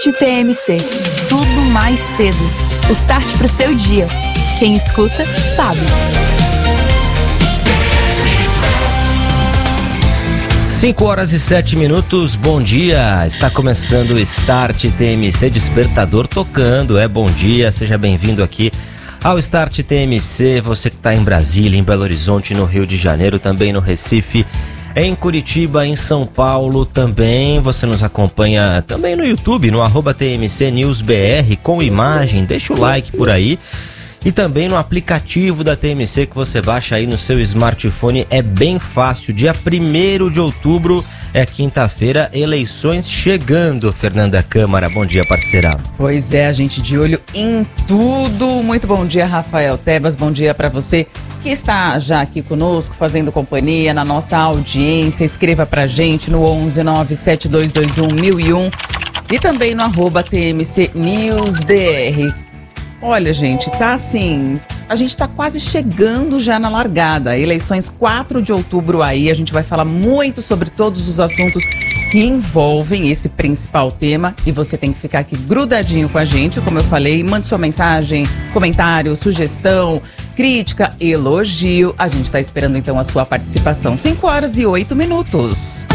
TMC. Tudo mais cedo. O start pro seu dia. Quem escuta, sabe. 5h07, bom dia, está começando o Start TMC, despertador tocando, bom dia, seja bem-vindo aqui ao Start TMC, você que está em Brasília, em Belo Horizonte, no Rio de Janeiro, também no Recife, em Curitiba, em São Paulo também, você nos acompanha também no YouTube, no @TMCNewsBR, com imagem, deixa o like por aí. E também no aplicativo da TMC que você baixa aí no seu smartphone, é bem fácil. Dia 1º de outubro, quinta-feira, eleições chegando. Fernanda Câmara, bom dia, parceira. Pois é, a gente de olho em tudo. Muito bom dia, Rafael Tebas, bom dia para você que está já aqui conosco, fazendo companhia na nossa audiência. Escreva pra gente no 11972211001 e também no @TMCNewsBR. Olha, gente, tá assim, a gente tá quase chegando já na largada. Eleições 4 de outubro aí, a gente vai falar muito sobre todos os assuntos que envolvem esse principal tema. E você tem que ficar aqui grudadinho com a gente, como eu falei, mande sua mensagem, comentário, sugestão, crítica, elogio. A gente tá esperando então a sua participação. 5h08.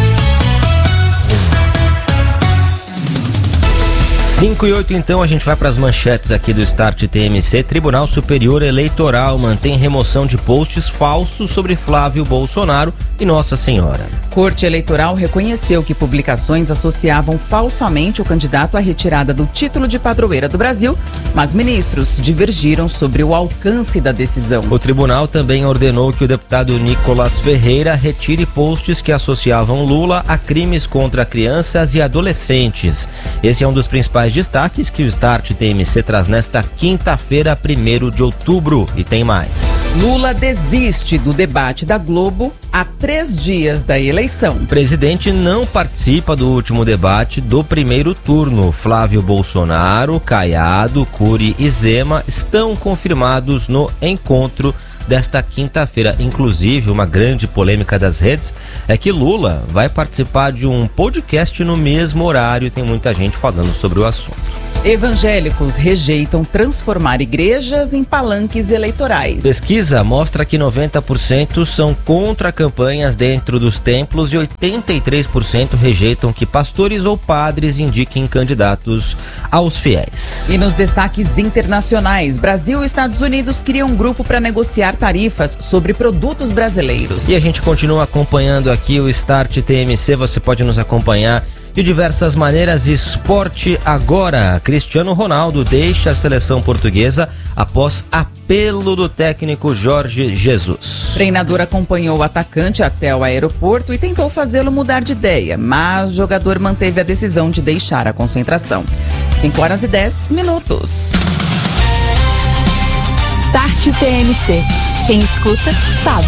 5h08, então, a gente vai para as manchetes aqui do Start TMC. Tribunal Superior Eleitoral mantém remoção de posts falsos sobre Flávio Bolsonaro e Nossa Senhora. Corte Eleitoral reconheceu que publicações associavam falsamente o candidato à retirada do título de padroeira do Brasil, mas ministros divergiram sobre o alcance da decisão. O tribunal também ordenou que o deputado Nicolas Ferreira retire posts que associavam Lula a crimes contra crianças e adolescentes. Esse é um dos principais destaques que o Start TMC traz nesta quinta-feira, 1º de outubro. E tem mais. Lula desiste do debate da Globo há 3 dias da eleição. O presidente não participa do último debate do primeiro turno. Flávio Bolsonaro, Caiado, Cury e Zema estão confirmados no encontro desta quinta-feira. Inclusive, uma grande polêmica das redes é que Lula vai participar de um podcast no mesmo horário. Tem muita gente falando sobre o assunto. Evangélicos rejeitam transformar igrejas em palanques eleitorais. Pesquisa mostra que 90% são contra campanhas dentro dos templos e 83% rejeitam que pastores ou padres indiquem candidatos aos fiéis. E nos destaques internacionais, Brasil e Estados Unidos criam um grupo para negociar tarifas sobre produtos brasileiros. E a gente continua acompanhando aqui o Start TMC, você pode nos acompanhar de diversas maneiras. Esporte agora. Cristiano Ronaldo deixa a seleção portuguesa após apelo do técnico Jorge Jesus. O treinador acompanhou o atacante até o aeroporto e tentou fazê-lo mudar de ideia, mas o jogador manteve a decisão de deixar a concentração. 5h10. Start TMC. Quem escuta, sabe.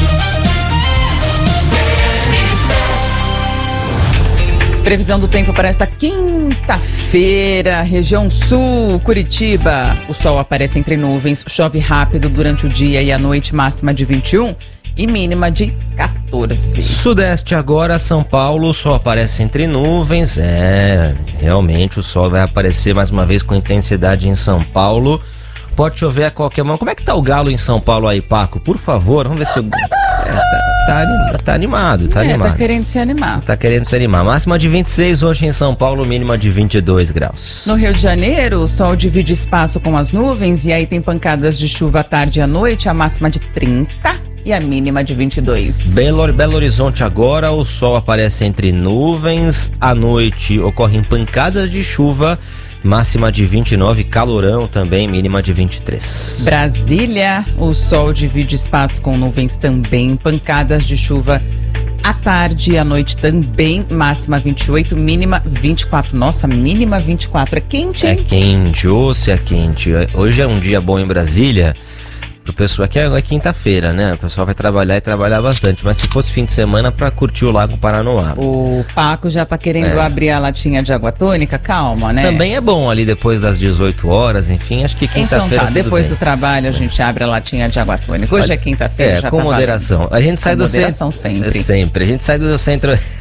Previsão do tempo para esta quinta-feira, região sul, Curitiba. O sol aparece entre nuvens, chove rápido durante o dia e a noite, máxima de 21 e mínima de 14. Sudeste agora, São Paulo, o sol aparece entre nuvens. Realmente o sol vai aparecer mais uma vez com intensidade em São Paulo. Pode chover a qualquer momento. Como é que tá o galo em São Paulo aí, Paco? Por favor, vamos ver se... Tá animado, tá animado. Tá querendo se animar. Tá querendo se animar. Máxima de 26 hoje em São Paulo, mínima de 22 graus. No Rio de Janeiro, o sol divide espaço com as nuvens e aí tem pancadas de chuva à tarde e à noite, a máxima de 30 e a mínima de 22. Belo Horizonte agora, o sol aparece entre nuvens, à noite ocorrem pancadas de chuva, máxima de 29, calorão também, mínima de 23. Brasília, o sol divide espaço com nuvens também, pancadas de chuva à tarde e à noite também, máxima 28, mínima 24. Nossa, mínima 24, é quente, hein? É quente, se é quente. Hoje é um dia bom em Brasília. Pro pessoal, aqui é quinta-feira, né? O pessoal vai trabalhar e trabalhar bastante. Mas se fosse fim de semana, pra curtir o Lago Paranoá. O Paco já tá querendo abrir a latinha de água tônica, calma, né? Também é bom ali depois das 18 horas, enfim, acho que quinta-feira. Então tá, depois do trabalho a gente abre a latinha de água tônica. Hoje é quinta-feira, já com tá moderação. Valendo. A gente sai do centro. Moderação sempre. Sempre. A gente sai do centro.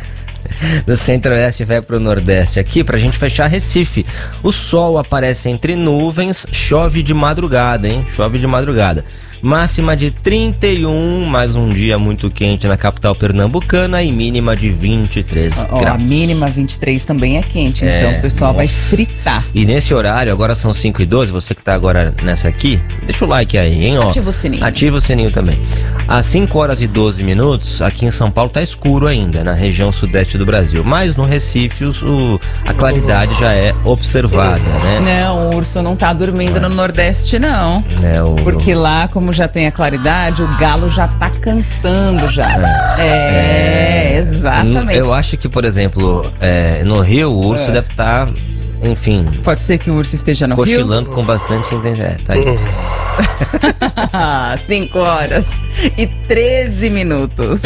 do Centro-Oeste vai pro Nordeste. Aqui, pra gente fechar Recife, o sol aparece entre nuvens, chove de madrugada, hein? Chove de madrugada. Máxima de 31, mais um dia muito quente na capital pernambucana e mínima de 23 graus. A mínima 23 também é quente, então o pessoal vai fritar. E nesse horário, agora são 5h12, você que tá agora nessa aqui, deixa o like aí, hein? Ó, ativa o sininho. Ativa o sininho também. Às 5h12, aqui em São Paulo tá escuro ainda, na região sudeste do Brasil. Mas no Recife, a claridade já é observada, né? Não, o urso não tá dormindo no Nordeste, não. Porque lá, como já tem a claridade, o galo já tá cantando já. Exatamente. Eu acho que, por exemplo, no Rio, o urso deve estar, enfim... Pode ser que o urso esteja no Rio? Cochilando com bastante intensidade. Tá aí. 5h13.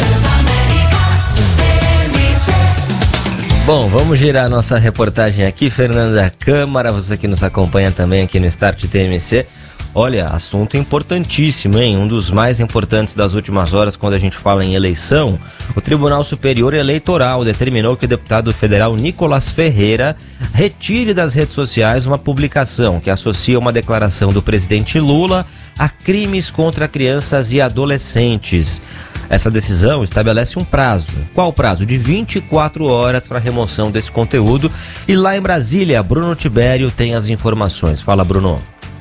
Bom, vamos girar a nossa reportagem aqui, Fernanda Câmara, você que nos acompanha também aqui no Start TMC. Olha, assunto importantíssimo, hein? Um dos mais importantes das últimas horas quando a gente fala em eleição. O Tribunal Superior Eleitoral determinou que o deputado federal Nicolas Ferreira retire das redes sociais uma publicação que associa uma declaração do presidente Lula a crimes contra crianças e adolescentes. Essa decisão estabelece um prazo. Qual o prazo? De 24 horas para a remoção desse conteúdo. E lá em Brasília, Bruno Tibério tem as informações. Fala, Bruno.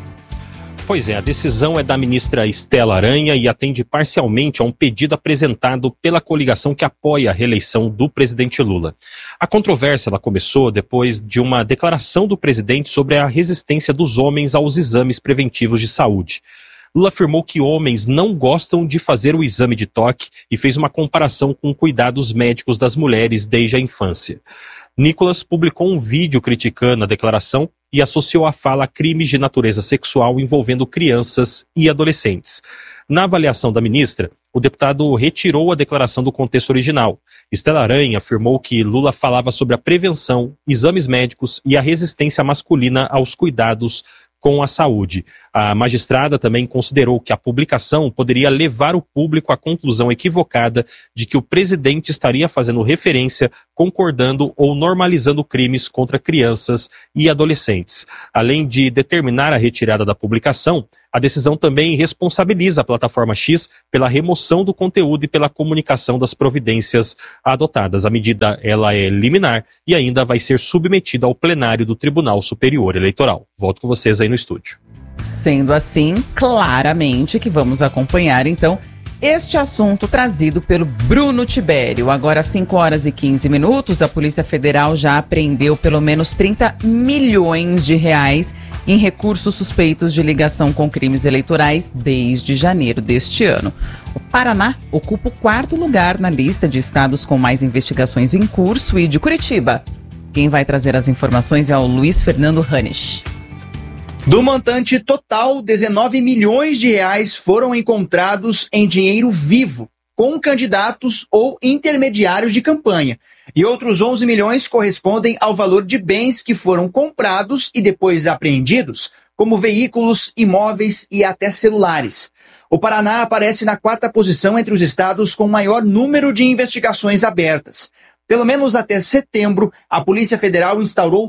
Pois é, a decisão é da ministra Estela Aranha e atende parcialmente a um pedido apresentado pela coligação que apoia a reeleição do presidente Lula. A controvérsia ela começou depois de uma declaração do presidente sobre a resistência dos homens aos exames preventivos de saúde. Lula afirmou que homens não gostam de fazer o exame de toque e fez uma comparação com cuidados médicos das mulheres desde a infância. Nicolas publicou um vídeo criticando a declaração e associou a fala a crimes de natureza sexual envolvendo crianças e adolescentes. Na avaliação da ministra, o deputado retirou a declaração do contexto original. Estela Aranha afirmou que Lula falava sobre a prevenção, exames médicos e a resistência masculina aos cuidados com a saúde. A magistrada também considerou que a publicação poderia levar o público à conclusão equivocada de que o presidente estaria fazendo referência, concordando ou normalizando crimes contra crianças e adolescentes. Além de determinar a retirada da publicação, a decisão também responsabiliza a plataforma X pela remoção do conteúdo e pela comunicação das providências adotadas. A medida ela é liminar e ainda vai ser submetida ao plenário do Tribunal Superior Eleitoral. Volto com vocês aí no estúdio. Sendo assim, claramente que vamos acompanhar, então, este assunto trazido pelo Bruno Tibério. Agora, às 5h15, a Polícia Federal já apreendeu pelo menos 30 milhões de reais em recursos suspeitos de ligação com crimes eleitorais desde janeiro deste ano. O Paraná ocupa o 4º lugar na lista de estados com mais investigações em curso e de Curitiba. Quem vai trazer as informações é o Luiz Fernando Hanisch. Do montante total, 19 milhões de reais foram encontrados em dinheiro vivo, com candidatos ou intermediários de campanha. E outros 11 milhões correspondem ao valor de bens que foram comprados e depois apreendidos, como veículos, imóveis e até celulares. O Paraná aparece na 4ª posição entre os estados com maior número de investigações abertas. Pelo menos até setembro, a Polícia Federal instaurou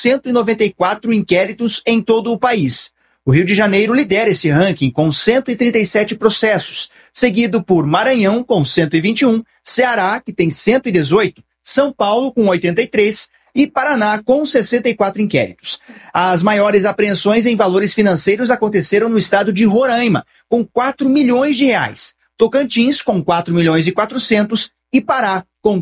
1.194 inquéritos em todo o país. O Rio de Janeiro lidera esse ranking com 137 processos, seguido por Maranhão com 121, Ceará, que tem 118, São Paulo com 83 e Paraná com 64 inquéritos. As maiores apreensões em valores financeiros aconteceram no estado de Roraima, com 4 milhões de reais, Tocantins com 4 milhões e 400 e Pará com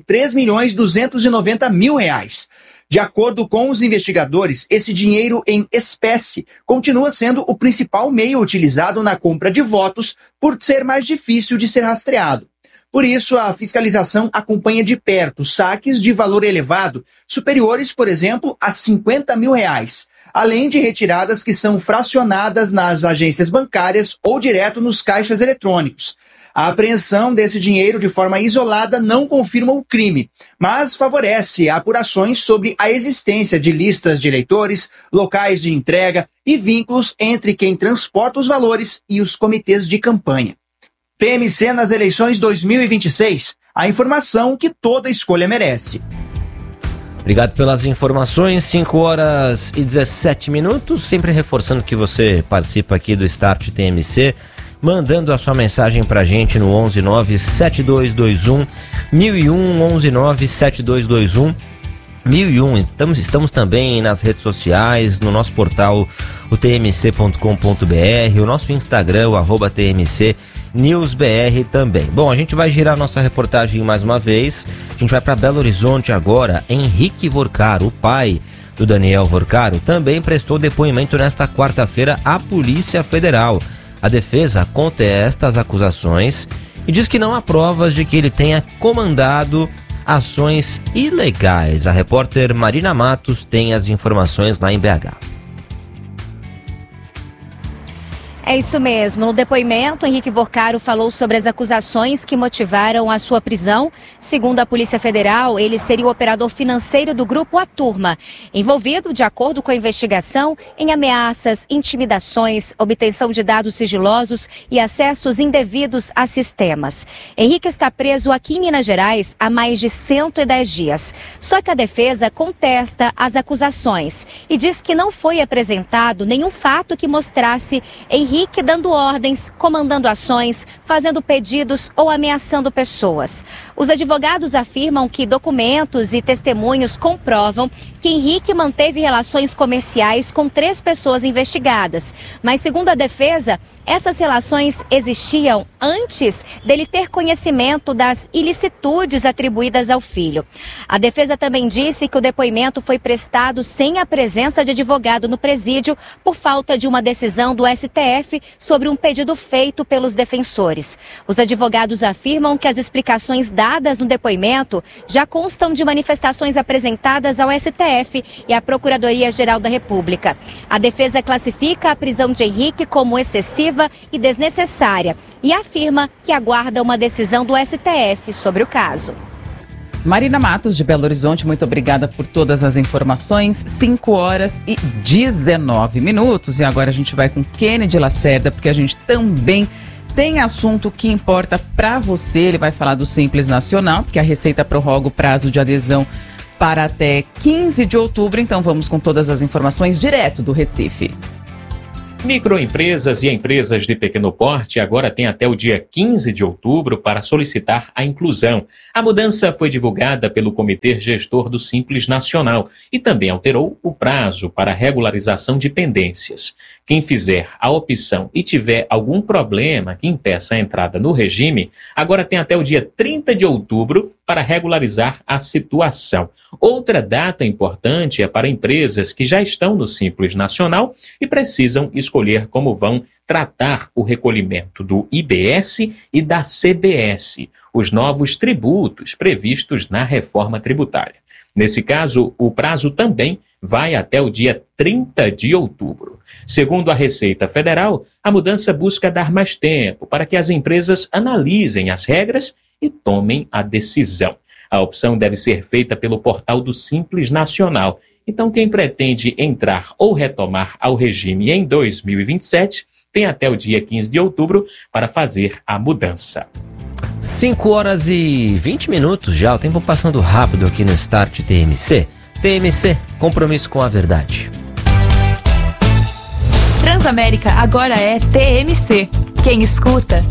3.290.000 reais. De acordo com os investigadores, esse dinheiro em espécie continua sendo o principal meio utilizado na compra de votos por ser mais difícil de ser rastreado. Por isso, a fiscalização acompanha de perto saques de valor elevado, superiores, por exemplo, a 50 mil reais, além de retiradas que são fracionadas nas agências bancárias ou direto nos caixas eletrônicos. A apreensão desse dinheiro de forma isolada não confirma o crime, mas favorece apurações sobre a existência de listas de eleitores, locais de entrega e vínculos entre quem transporta os valores e os comitês de campanha. TMC nas eleições 2026. a informação que toda escolha merece. Obrigado pelas informações, 5 horas e 17 minutos, sempre reforçando que você participa aqui do Start TMC, mandando a sua mensagem pra gente no 1197221 1001, 1197221 1001. Estamos também nas redes sociais, no nosso portal, o tmc.com.br, o nosso Instagram, o @tmcnewsbr também. Bom, a gente vai girar nossa reportagem mais uma vez. A gente vai para Belo Horizonte agora. Henrique Vorcaro, o pai do Daniel Vorcaro, também prestou depoimento nesta quarta-feira à Polícia Federal. A defesa contesta as acusações e diz que não há provas de que ele tenha comandado ações ilegais. A repórter Marina Matos tem as informações lá em BH. É isso mesmo. No depoimento, Henrique Vorcaro falou sobre as acusações que motivaram a sua prisão. Segundo a Polícia Federal, ele seria o operador financeiro do grupo A Turma, envolvido, de acordo com a investigação, em ameaças, intimidações, obtenção de dados sigilosos e acessos indevidos a sistemas. Henrique está preso aqui em Minas Gerais há mais de 110 dias. Só que a defesa contesta as acusações e diz que não foi apresentado nenhum fato que mostrasse Henrique dando ordens, comandando ações, fazendo pedidos ou ameaçando pessoas. Os advogados afirmam que documentos e testemunhos comprovam que Henrique manteve relações comerciais com 3 pessoas investigadas. Mas, segundo a defesa, essas relações existiam antes dele ter conhecimento das ilicitudes atribuídas ao filho. A defesa também disse que o depoimento foi prestado sem a presença de advogado no presídio por falta de uma decisão do STF sobre um pedido feito pelos defensores. Os advogados afirmam que as explicações dadas no depoimento já constam de manifestações apresentadas ao STF e à Procuradoria-Geral da República. A defesa classifica a prisão de Henrique como excessiva e desnecessária e afirma que aguarda uma decisão do STF sobre o caso. Marina Matos, de Belo Horizonte, muito obrigada por todas as informações. 5 horas e 19 minutos. E agora a gente vai com Kennedy Lacerda, porque a gente também tem assunto que importa para você. Ele vai falar do Simples Nacional, porque a Receita prorroga o prazo de adesão para até 15 de outubro. Então vamos com todas as informações direto do Recife. Microempresas e empresas de pequeno porte agora têm até o dia 15 de outubro para solicitar a inclusão. A mudança foi divulgada pelo Comitê Gestor do Simples Nacional e também alterou o prazo para regularização de pendências. Quem fizer a opção e tiver algum problema que impeça a entrada no regime, agora tem até o dia 30 de outubro para regularizar a situação. Outra data importante é para empresas que já estão no Simples Nacional e precisam escolher como vão tratar o recolhimento do IBS e da CBS, os novos tributos previstos na reforma tributária. Nesse caso, o prazo também vai até o dia 30 de outubro. Segundo a Receita Federal, a mudança busca dar mais tempo para que as empresas analisem as regras e tomem a decisão. A opção deve ser feita pelo portal do Simples Nacional. Então, quem pretende entrar ou retomar ao regime em 2027 tem até o dia 15 de outubro para fazer a mudança. 5 horas e 20 minutos já, o tempo passando rápido aqui no Start TMC. TMC, compromisso com a verdade. Transamérica agora é TMC. Quem escuta